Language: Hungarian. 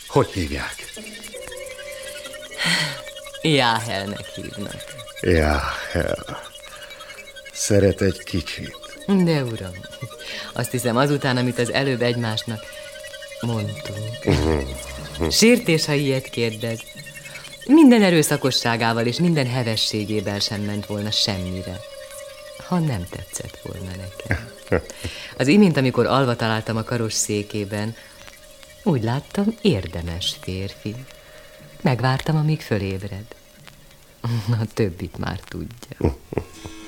Hogy hívják? Jáhelnek hívnak. Jáhel. Szeret egy kicsit. De uram, azt hiszem azután, amit az előbb egymásnak mondtunk. Sértés, ha ilyet kérdez. Minden erőszakosságával és minden hevességével sem ment volna semmire, ha nem tetszett volna nekem. Az imént, amikor alva találtam a karos székében, úgy láttam, érdemes férfi. Megvártam, amíg fölébred. A többit már tudja.